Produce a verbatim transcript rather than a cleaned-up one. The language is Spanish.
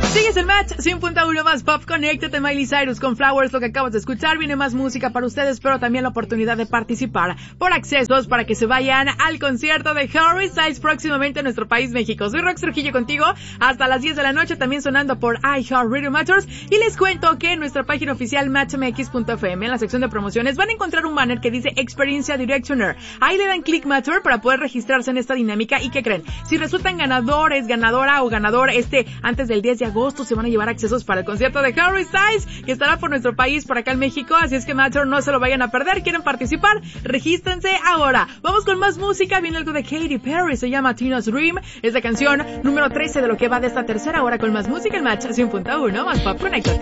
Sigues el match cien punto uno más Pop. Conéctate, Miley Cyrus con Flowers, lo que acabas de escuchar. Viene más música para ustedes, pero también la oportunidad de participar por accesos para que se vayan al concierto de Harry Styles próximamente en nuestro país, México. Soy Rox Trujillo contigo hasta las diez de la noche, también sonando por iHeartRadio Matters. Y les cuento que en nuestra página oficial match m x punto f m, en la sección de promociones, van a encontrar un banner que dice Experiencia Directioner. Ahí le dan click Matter para poder registrarse en esta dinámica. ¿Y qué creen? Si resultan ganadores, ganadora o ganador este antes del diez de agosto, se van a llevar accesos para el concierto de Harry Styles, que estará por nuestro país, por acá en México. Así es que Matter, no se lo vayan a perder. ¿Quieren participar? Regístrense ahora. Vamos con más música. Viene algo de Katy Perry, se llama Tina's Dream. Es la canción número trece de lo que va de esta tercera hora con más música. El match cien punto uno más Pop. Conéctate.